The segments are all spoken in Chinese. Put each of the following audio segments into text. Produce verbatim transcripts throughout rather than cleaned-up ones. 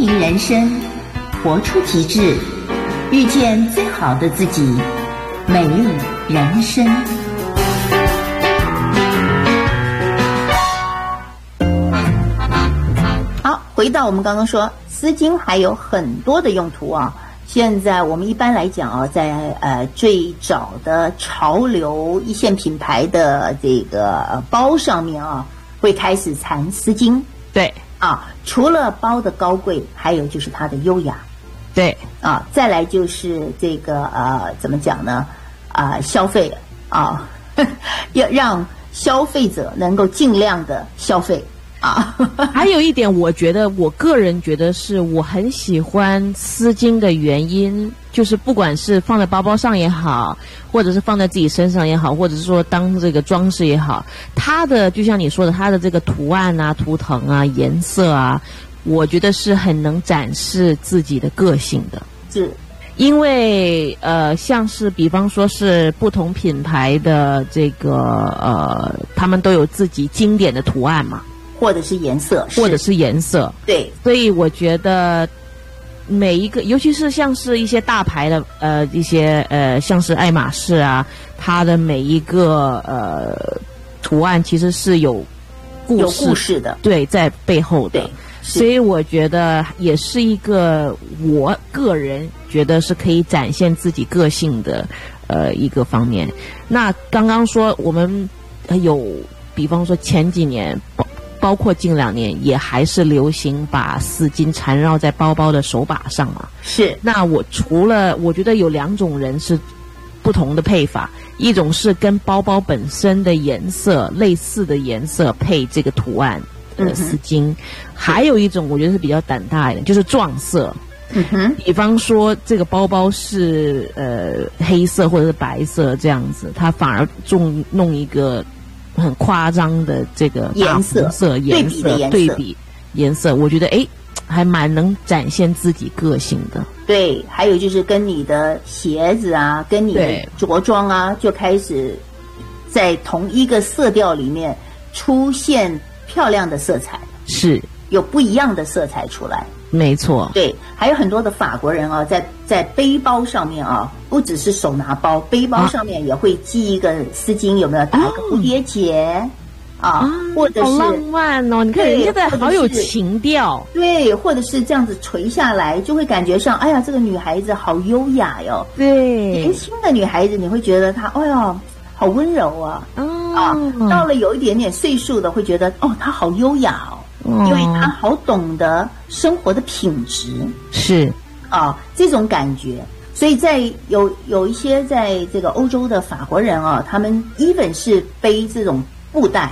营人生，活出极致，遇见最好的自己，美丽人生。好，回到我们刚刚说丝巾还有很多的用途啊。现在我们一般来讲啊，在呃最早的潮流一线品牌的这个、呃、包上面啊，会开始缠丝巾。 对啊，除了包的高贵，还有就是它的优雅。 对啊，再来就是这个呃，怎么讲呢？啊、呃，消费啊，要让消费者能够尽量的消费。啊， 还有一点，我觉得我个人觉得是我很喜欢丝巾的原因，就是不管是放在包包上也好，或者是放在自己身上也好，或者是说当这个装饰也好，它的就像你说的，它的这个图案啊、图腾啊、颜色啊，我觉得是很能展示自己的个性的。 是。 因为呃，像是比方说是不同品牌的这个呃，他们都有自己经典的图案嘛。 或者是颜色， 或者是颜色， 对， 所以我觉得每一个，尤其是像是一些大牌的，呃，一些呃，像是爱马仕啊，它的每一个呃图案其实是有故事， 有故事的， 对，在背后的， 对， 所以我觉得也是一个我个人觉得是可以展现自己个性的呃一个方面。那刚刚说我们有，比方说前几年。包括近两年也还是流行把丝巾缠绕在包包的手把上嘛。 是。 那我除了我觉得有两种人是不同的配法，一种是跟包包本身的颜色类似的颜色配这个图案的丝巾，嗯、还有一种我觉得是比较胆大一点，就是撞色。 嗯哼， 比方说这个包包是呃黑色或者是白色这样子，它反而重弄一个。很夸张的这个颜色色颜色对比颜色，我觉得哎，还蛮能展现自己个性的。 对，还有就是跟你的鞋子啊，跟你的着装啊，就开始在同一个色调里面出现漂亮的色彩， 是有不一样的色彩出来。 没错， 对，还有很多的法国人啊，在在背包上面啊，不只是手拿包，背包上面也会系一个丝巾，有没有？打个蝴蝶结、哦、啊，或者是好浪漫哦！你看人家的好有情调， 对，或者是这样子垂下来，就会感觉上，哎呀，这个女孩子好优雅哟。 对， 年轻的女孩子，你会觉得她，哎呀，好温柔啊。 哦、 啊，到了有一点点岁数的，会觉得，哦，她好优雅哦。因为他好懂得生活的品质， 是啊，这种感觉。所以在有有一些在这个欧洲的法国人啊，他们 even 是背这种布袋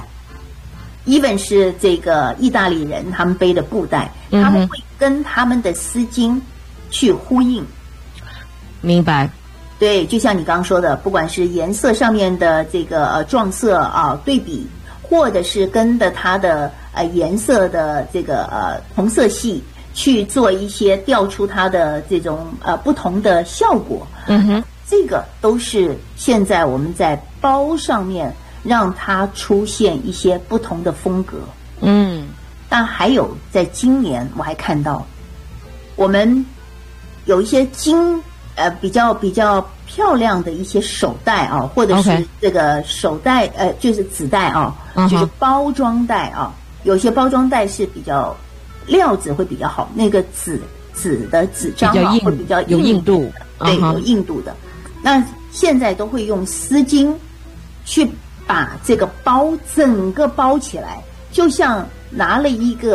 ，even 是这个意大利人他们背的布袋， 嗯、 他们会跟他们的丝巾去呼应。 明白。 对，就像你刚刚说的，不管是颜色上面的这个呃撞色啊对比，或者是跟着它的。呃，颜色的这个呃同色系去做一些调出它的这种呃不同的效果， 嗯哼， 这个都是现在我们在包上面让它出现一些不同的风格。 嗯， 但还有在今年我还看到，我们有一些金呃比较比较漂亮的一些手袋啊，或者是这个手袋、okay. 呃就是纸袋啊， uh-huh. 就是包装袋啊。有些包装袋是比较料子会比较好，那个纸纸的纸张啊会比较硬有硬度， 对， uh-huh. 有硬度的。那现在都会用丝巾去把这个包整个包起来，就像拿了一个